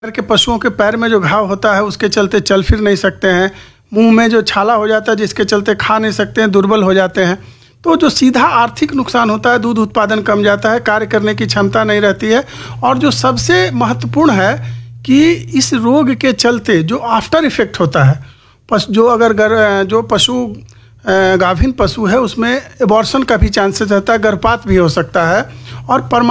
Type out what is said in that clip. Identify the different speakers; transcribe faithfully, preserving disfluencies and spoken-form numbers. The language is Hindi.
Speaker 1: के पशुओं के पैर में जो घाव होता है उसके चलते चल फिर नहीं सकते हैं, मुंह में जो छाला हो जाता है जिसके चलते खा नहीं सकते हैं, दुर्बल हो जाते हैं। तो जो सीधा आर्थिक नुकसान होता है, दूध उत्पादन कम जाता है, कार्य करने की क्षमता नहीं रहती है। और जो सबसे महत्वपूर्ण है कि इस रोग के चलते जो आफ्टर इफेक्ट होता है, पशु जो अगर गर, जो पशु गाभिन पशु है उसमें एबॉर्शन का भी चांसेस रहता है, गर्भपात भी हो सकता है और